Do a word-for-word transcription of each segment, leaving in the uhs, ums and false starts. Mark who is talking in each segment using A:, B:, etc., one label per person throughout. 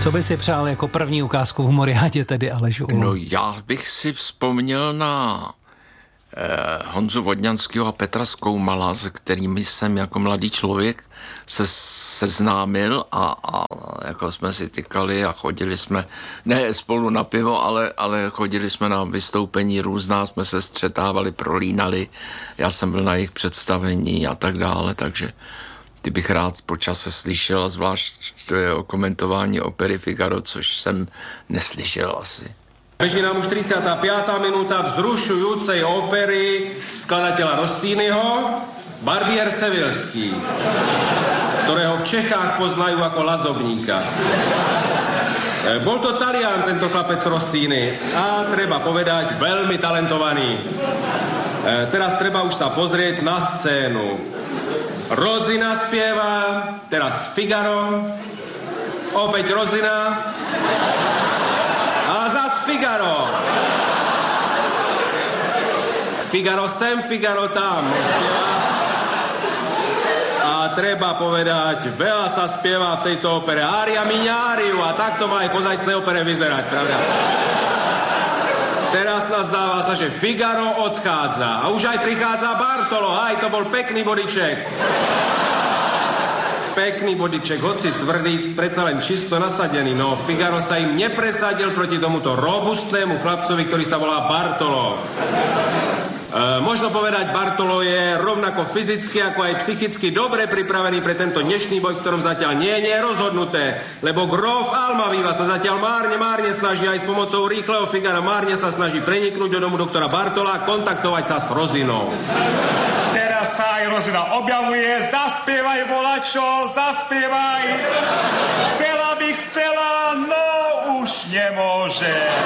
A: Co by si přál jako první ukázku v Humoriádě tedy, Alešu?
B: No já bych si vzpomněl na eh, Honzu Vodňanského a Petra Skoumala, se kterými jsem jako mladý člověk se seznámil a, a jako jsme si tykali a chodili jsme, ne spolu na pivo, ale, ale chodili jsme na vystoupení různá, jsme se střetávali, prolínali, já jsem byl na jejich představení a tak dále, takže ty bych rád po čase slyšel, a zvlášť to je o komentování opery Figaro, což jsem neslyšel asi.
C: Beží nám už tridsiata piata minúta vzrušujúcej opery skladateľa Rossiniho Barbier Sevillský, ktorého v Čechách poznajú ako Lazobníka. Bol to Talian, tento chlapec Rossini, a treba povedať, veľmi talentovaný. Teraz treba už sa pozrieť na scénu. Rozina spieva, teraz Figaro, opäť Rozina a zas Figaro. Figaro sem, Figaro tam. A treba povedať, veľa sa spieva v tejto opere. Ária miňáriu, a tak to má aj v ozajstnej opere vyzerať, pravda? Teraz nazdáva sa, že Figaro odchádza. A už aj prichádza Bartolo. Aj, to bol pekný bodiček. Pekný bodiček, hoci tvrdý, predsa len čisto nasadený. No, Figaro sa im nepresadil proti tomuto robustnému chlapcovi, ktorý sa volá Bartolo. E, možno povedať, Bartolo je rovnako fyzicky, ako aj psychicky dobre pripravený pre tento dnešný boj, v ktorom zatiaľ nie, nie je rozhodnuté, lebo Grof Almaviva sa zatiaľ márne, márne snaží aj s pomocou rýchleho Figara, márne sa snaží preniknúť do domu doktora Bartola, kontaktovať sa s Rozinou.
D: Teraz sa aj Rozina objavuje, zaspievaj volačo, zaspievaj. Chcela by chcela, no už nemôže.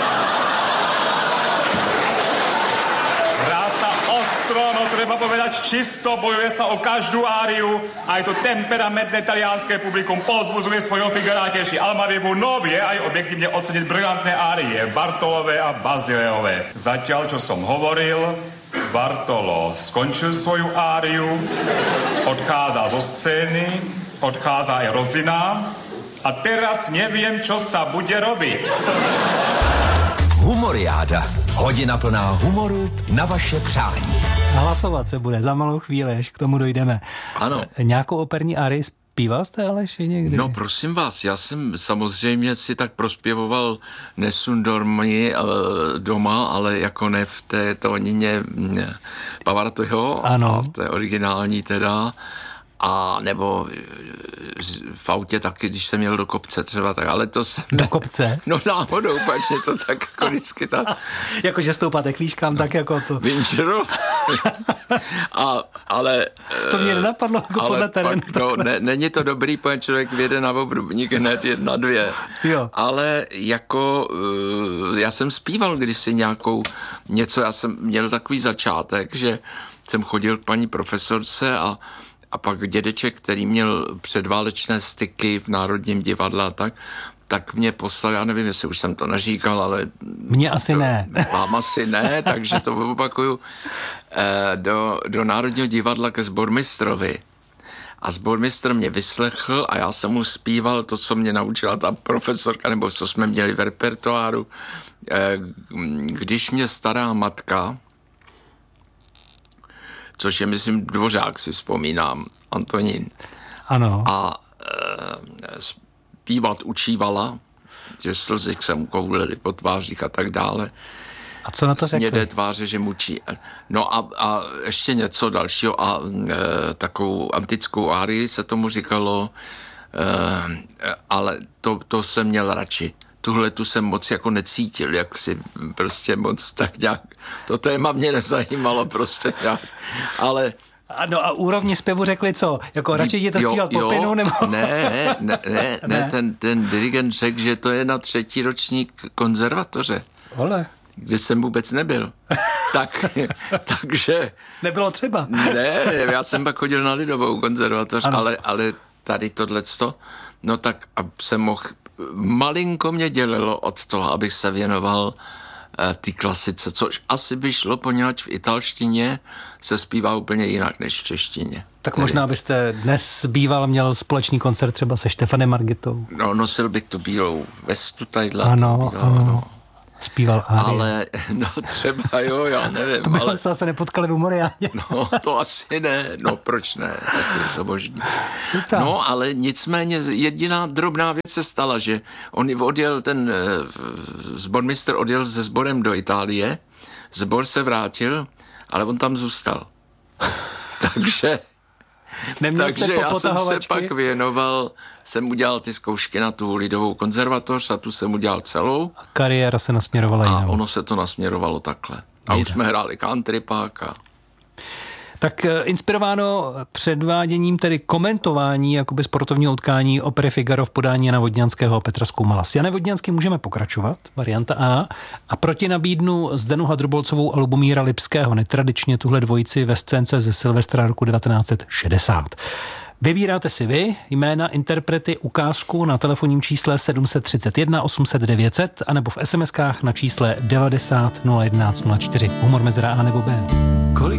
D: No, treba povedať čisto, bojuje sa o každú áriu, aj to temperamentné talianské publikum pozbudzuje svojho Figara, teší Almavivu, no vie aj objektívne oceniť brilantné árie Bartolové a Bazileové. Zatiaľ, čo som hovoril, Bartolo skončil svoju áriu, odchádza zo scény, odchádza aj Rozina a teraz neviem, čo sa bude robiť.
E: Humoriáda. Hodina plná humoru na vaše přání.
A: Hlasovat se bude za malou chvíli, až k tomu dojdeme.
B: Ano.
A: Nějakou operní árii zpíval jste, Aleši, někdy?
B: No prosím vás, já jsem samozřejmě si tak prospěvoval Nessun dormi doma, ale jako ne v té tónině Pavarottiho, a v té originální teda, a nebo v autě taky, když jsem jel do kopce třeba, tak, ale to jsem...
A: Do kopce?
B: No náhodou, pač je to tak jako vždycky ta...
A: Jakože stoupáte k výškám, no, tak jako to...
B: Vinčero. A, ale...
A: To mě nenapadlo jako podle terénu.
B: No, ne, není to dobrý, pokud člověk vyjede na obrubník hned jedna, dvě.
A: Jo.
B: Ale jako... Já jsem zpíval kdysi nějakou... Něco, já jsem měl takový začátek, že jsem chodil k paní profesorce a A pak dědeček, který měl předválečné styky v Národním divadle a tak, tak mě poslal, já nevím, jestli už jsem to neříkal, ale...
A: Mně asi
B: to,
A: ne.
B: Vám asi ne, takže to opakuju. Do, do Národního divadla ke sbormistrovi. A sbormistr mě vyslechl a já jsem mu zpíval to, co mě naučila ta profesorka, nebo co jsme měli v repertoáru. Když mě stará matka, což je, myslím, Dvořák, si vzpomínám, Antonín.
A: Ano.
B: A e, zpívat učívala, že slzy se mu koulely po tvářích a tak dále.
A: A co na to řekli?
B: Snědé tváře, že mučí. No a, a ještě něco dalšího a e, takovou antickou árii se tomu říkalo, e, ale to, to jsem měl radši. Tuhle tu jsem moc jako necítil, jak si prostě moc tak nějak, to téma mě nezajímalo prostě nějak, ale...
A: A no a úrovni zpěvu řekli co? Jako radši jděte zpívat po pinu, nebo...
B: Ne, ne, ne, ne, ten, ten dirigent řekl, že to je na třetí ročník konzervatoře.
A: Ole.
B: Kde jsem vůbec nebyl. Tak, takže...
A: Nebylo třeba.
B: Ne, já jsem pak chodil na Lidovou konzervatoř, ale, ale tady tohleto, no tak a jsem mohl... Malinko mě dělilo od toho, abych se věnoval ty klasice, což asi by šlo, poněvadž v italštině se zpívá úplně jinak než v češtině.
A: Tak
B: Tedy,
A: možná byste dnes býval měl společný koncert třeba se Štefanem Margitou.
B: No, nosil bych tu bílou vestu tadyhle.
A: Ano,
B: bílou,
A: ano.
B: No.
A: Zpíval árie.
B: Ale, no třeba jo, já nevím,
A: To bychom
B: ale...
A: se zase nepotkali v Moriáně.
B: No, to asi ne, no proč ne, tak je to možný.
A: Tak.
B: No, ale nicméně jediná drobná věc se stala, že on odjel, ten sbormistr odjel se sborem do Itálie, sbor se vrátil, ale on tam zůstal. takže...
A: Neměl jste
B: Takže já jsem se
A: popotahovačky?
B: pak věnoval, jsem udělal ty zkoušky na tu lidovou konzervatoř a tu jsem udělal celou.
A: A kariéra se nasměrovala
B: A
A: jinam.
B: ono se to nasměrovalo takhle. A
A: Jde.
B: už jsme hráli country pak a...
A: Tak eh, inspirováno předváděním, tedy komentování jakoby sportovního utkání opery Figaro v podání Jana Vodňanského a Petra Skoumala. S Janem Vodňanským můžeme pokračovat, varianta A. A proti nabídnu Zdenu Hadrubolcovou a Lubomíra Lipského, netradičně tuhle dvojici ve scénce ze Silvestra roku devatenáct set šedesát. Vybíráte si vy jména, interprety, ukázku na telefonním čísle sedm tři jedna osm set devět set anebo v es em eskách na čísle devadesát nula jedenáct nula čtyři. Humor mezera A nebo B.